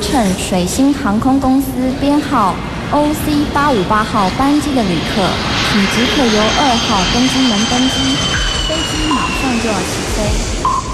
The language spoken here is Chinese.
乘水星航空公司编号 OC858号班机的旅客，请即可由2号登机门登机，飞机马上就要起飞。